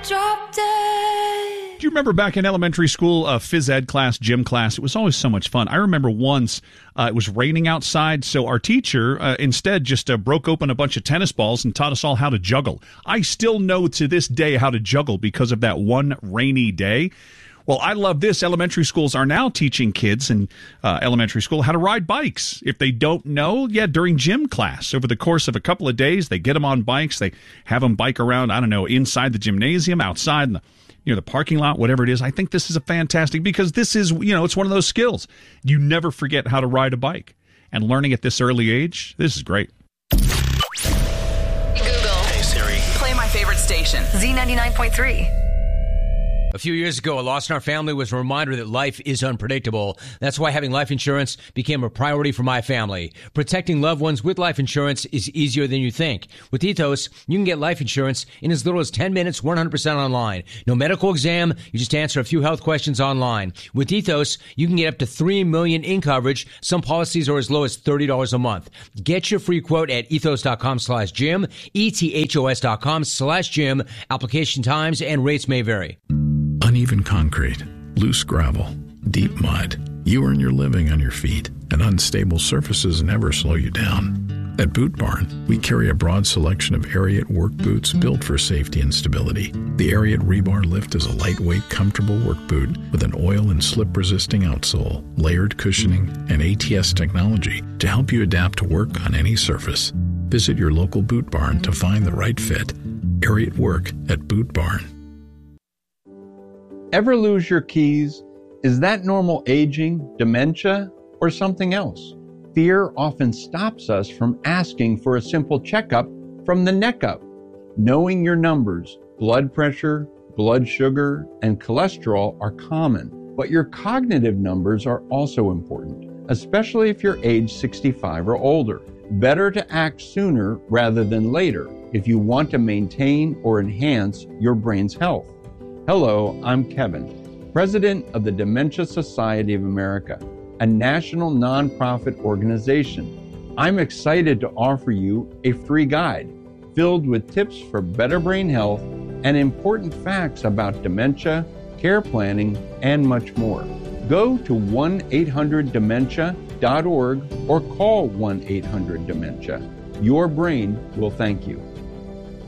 drop dead. Do you remember back in elementary school, phys ed class, gym class? It was always so much fun. I remember once it was raining outside, so our teacher instead just broke open a bunch of tennis balls and taught us all how to juggle. I still know to this day how to juggle because of that one rainy day. Well, I love this. Elementary schools are now teaching kids in elementary school how to ride bikes. If they don't know, during gym class, over the course of a couple of days, they get them on bikes. They have them bike around, I don't know, inside the gymnasium, outside, in the, the parking lot, whatever it is. I think this is a fantastic, because this is, it's one of those skills. You never forget how to ride a bike. And learning at this early age, this is great. Google. Hey, Siri. Play my favorite station. Z99.3. A few years ago, a loss in our family was a reminder that life is unpredictable. That's why having life insurance became a priority for my family. Protecting loved ones with life insurance is easier than you think. With Ethos, you can get life insurance in as little as 10 minutes, 100% online. No medical exam, you just answer a few health questions online. With Ethos, you can get up to $3 million in coverage. Some policies are as low as $30 a month. Get your free quote at ethos.com/Jim, ethos.com/Jim. Application times and rates may vary. Uneven concrete, loose gravel, deep mud. You earn your living on your feet, and unstable surfaces never slow you down. At Boot Barn, we carry a broad selection of Ariat work boots built for safety and stability. The Ariat Rebar Lift is a lightweight, comfortable work boot with an oil and slip-resisting outsole, layered cushioning, and ATS technology to help you adapt to work on any surface. Visit your local Boot Barn to find the right fit. Ariat Work at Boot Barn. Ever lose your keys? Is that normal aging, dementia, or something else? Fear often stops us from asking for a simple checkup from the neck up. Knowing your numbers, blood pressure, blood sugar, and cholesterol are common, but your cognitive numbers are also important, especially if you're age 65 or older. Better to act sooner rather than later if you want to maintain or enhance your brain's health. Hello, I'm Kevin, president of the Dementia Society of America, a national nonprofit organization. I'm excited to offer you a free guide filled with tips for better brain health and important facts about dementia, care planning, and much more. Go to 1-800-DEMENTIA.org or call 1-800-DEMENTIA. Your brain will thank you.